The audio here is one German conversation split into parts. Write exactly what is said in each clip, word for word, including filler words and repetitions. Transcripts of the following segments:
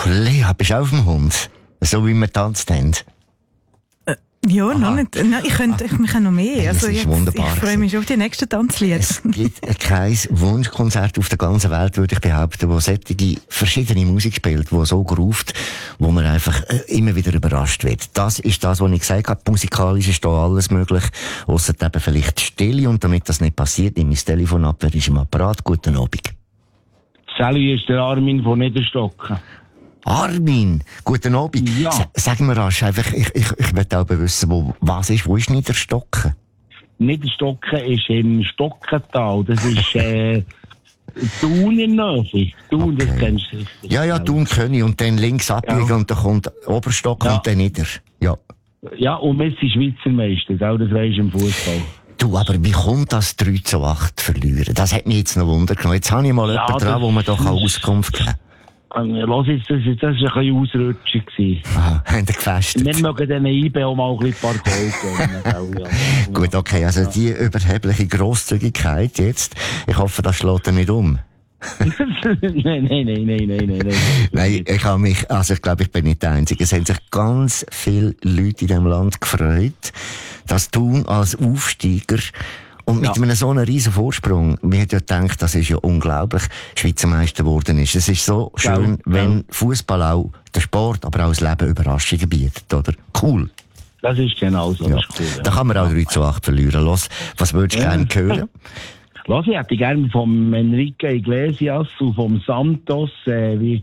Lea, bist du auf dem Hund? So wie wir tanzt haben. Ja, noch nicht. Nein, ich könnte, ich, wir können noch mehr. Hey, also ist jetzt, wunderbar ich freue mich schon auf die nächsten Tanzlieder. Es gibt kein Wunschkonzert auf der ganzen Welt, würde ich behaupten, wo solche verschiedene Musik spielt, wo so ruft, wo man einfach äh, immer wieder überrascht wird. Das ist das, was ich gesagt habe. Musikalisch ist da alles möglich, ausser eben vielleicht Stille. Und damit das nicht passiert, nehme ich das Telefon ab, wer ist im Apparat. Guten Abend. Sally ist der Armin von Niederstocken. Armin, guten Abend. Ja. S- sag mir rasch, einfach, ich, ich, ich möchte auch wissen, wo, was ist, wo ist Niederstocken? Niederstocken ist im Stockental. Das ist, äh, Thun in Nähe. Thun, Okay. das kennst du sicher. Ja, ja, Thun König und dann links abbiegen Ja. und dann kommt Oberstock Ja. und dann nieder. Ja. Ja, und Messi Schweizer Meister, auch das weisst du im Fußball. Du, aber wie kommt das drei zu acht verlieren? Das hat mich jetzt noch Wunder genommen. Jetzt habe ich mal Ja, jemanden dran, das wo man doch ist- Auskunft geben kann. Los jetzt, das, das war ein bisschen Ausrutscher gewesen. Aha, haben die gefestet? Wir mögen diesen I B auch mal ein bisschen ein paar Goal geben. Ja. Gut, okay, also die überhebliche Grosszügigkeit jetzt, ich hoffe, das schlägt er nicht um. nein, nein, nein, nein, nein, nein, nein. Nein, ich habe mich, also ich glaube, ich bin nicht der Einzige. Es haben sich ganz viele Leute in diesem Land gefreut, dass Thun als Aufsteiger und mit Ja. einem so einem riesen Vorsprung, wir hätten ja gedacht, das ist ja unglaublich, Schweizer Meister geworden ist. Es ist so schön, Ja. wenn Fußball auch der Sport, aber auch das Leben Überraschungen bietet, oder? Cool. Das ist genau so, Ja. das ist cool. Ja. Da kann man auch drei zu acht verlieren. Los, was würdest du Ja. gerne hören? Lass, ich hätte gerne vom Enrique Iglesias und vom Santos, äh, wie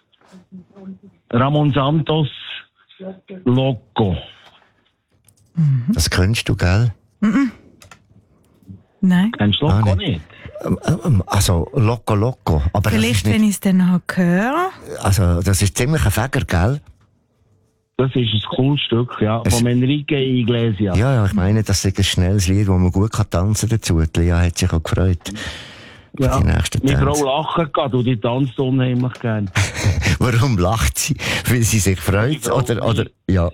Ramon Santos, Loco. Das kennst du, gell? Nein. Kennst du Ah, Loco nicht. nicht? Ähm, ähm, Also, Loco Loco. Aber das ist Vielleicht, nicht, wenn ich es dann noch höre. also, das ist ziemlich ein Fäger, gell? Das ist ein cooles Stück, ja, Es- vom Enrique Iglesias. Ja, ja, ich meine, das ist ein schnelles Lied, wo man gut kann tanzen dazu. Die Lea hat sich auch gefreut. Ja. Die nächsten Meine Tänze. Frau lachen gerade und die tanzt unheimlich gern. Warum lacht sie? Weil sie sich freut? Frau Oder, oder, ja.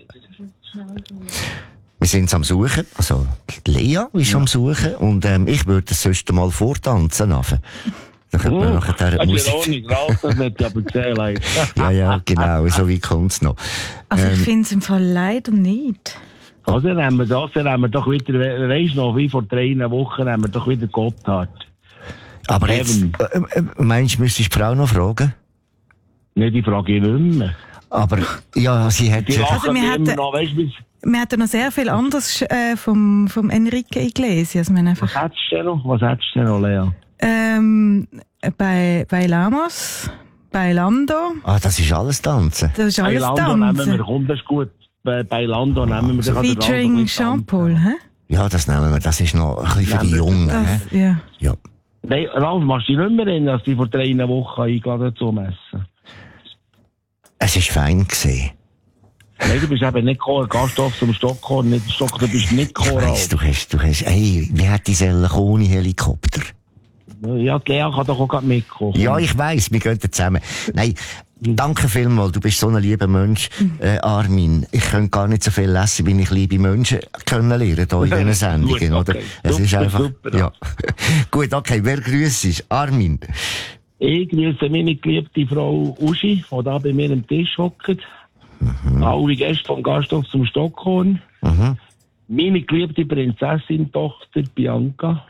Wir sind am Suchen. Also, die Lea ist am Suchen. Und, ähm, ich würde das sonst mal vortanzen. Nachher. Dann könnte man nachher der Also, Musik. auch nicht raus, das wird ja erzählen. Ja, ja, genau. So wie kommt's noch. Also ich Ähm, finde es im Fall leider nicht. Also, dann haben wir das, dann haben wir doch wieder, we- weisst du noch, wie vor drei Wochen haben wir doch wieder Gotthard. Aber jetzt, Eben. äh, äh, meinst du, müsstest du die Frau noch fragen? Ne, die frage ich nicht mehr. Aber, ja, sie hat Die sich, lachen Also, wir immer hätten- noch, weißt du, bis- Wir hatten noch sehr viel anderes äh, vom, vom Enrique Iglesias. Wir haben einfach, was hättest du denn noch? Was hättest du denn noch, Lea? ähm, bei, bei Lamos, bei Lando, ah, das ist alles Tanzen. das ist Bei alles Lando nehmen wir, Tanzen. komm, das ist gut. Bei, bei Lando nehmen wir, dann kann der Lando Featuring ein bisschen Jean-Paul, tanzen. hä? Ja, das nehmen wir. Das ist noch ein bisschen für die Nehmen wir. Jungen. hä? Das, ja. Ja. Nein, Ralf, machst du dich nicht mehr erinnern, dass die vor drei Wochen eingeladen zum Essen? Es war fein gewesen. Nein, du bist eben nicht gekommen, Gasthof zum Stockholm, nicht Stock, du bist nicht Ich gekommen, weiss, Ralf. du hast, du hast, ey, wie hat die Selle ohne Helikopter? Ja, die Lea kann doch auch gerade mitkommen. Ja, ich weiss, wir gehen zusammen. Nein, danke vielmals, du bist so ein lieber Mensch, äh, Armin. Ich könnte gar nicht so viel lesen, wie ich liebe Menschen kennenlernen hier in diesen Sendungen, Gut, oder? okay. Es ist Super, einfach, super. ja. Gut, okay, wer grüßt ist? Armin. Ich grüße meine geliebte Frau Uschi, die da bei mir am Tisch hockt. Alle Gäste vom Gasthof zum Stockholm. Mhm. Meine geliebte Prinzessin-Tochter Bianca.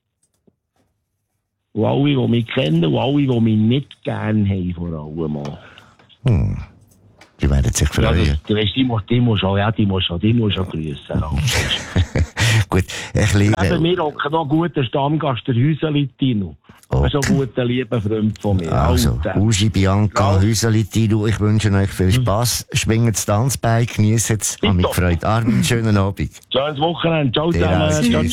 Und alle, die mich kennen und alle, die mich nicht gerne haben, vor allem mal. Hm. Die werden sich Ja, freuen. das, du weißt, die muss, die muss auch, ja, die muss auch, die muss auch grüßen. Gut, ich liebe... Neben mir hockt noch ein guter Stammgast, der Häuseli Tino. Okay. Das ist ein guter, lieber Freund von mir. Also, Alter. Uschi, Bianca, Ja. Häuseli, Tino, ich wünsche euch viel Spass. Schwingt das Tanzbein, genießt es. Hab mich Tipptopp. gefreut. Armin, schönen Abend. Schönes Wochenende. Ciao Dir auch. zusammen. Ciao. Tschüss.